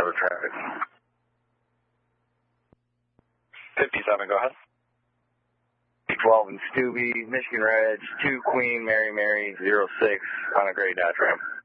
over traffic. 57, go ahead. 12 and Stubby, Michigan Reg, 2 Queen, Mary, 06 on a gray dash ramp.